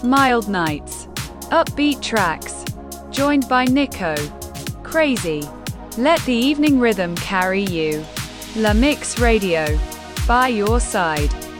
Mild nights. Upbeat tracks. Joined by Nico. Crazy. Let the evening rhythm carry you. La Mix Radio. By your side.